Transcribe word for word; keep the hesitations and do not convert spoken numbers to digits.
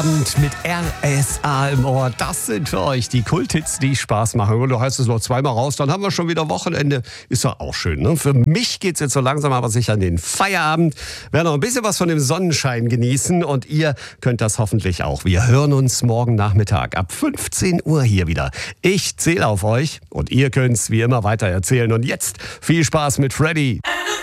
Und mit R S A im Ohr, das sind für euch die Kulthits, die Spaß machen. Und du heißt es noch zweimal raus, dann haben wir schon wieder Wochenende. Ist doch auch schön, ne? Für mich geht's jetzt so langsam aber sicher an den Feierabend. Wir werden noch ein bisschen was von dem Sonnenschein genießen und ihr könnt das hoffentlich auch. Wir hören uns morgen Nachmittag ab fünfzehn Uhr hier wieder. Ich zähle auf euch und ihr könnt's wie immer weiter erzählen. Und jetzt viel Spaß mit Freddy.